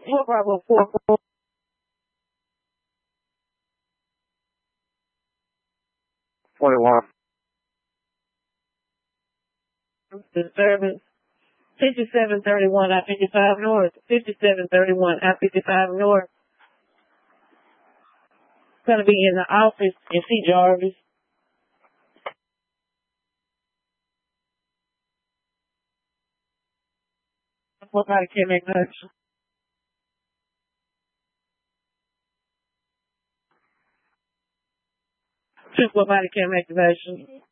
Bravo 4. Disturbance. 5731 I-55 North. 5731 I-55 North. Gonna be in the office in C. Jarvis. Nobody can make much. Nobody can make the motion.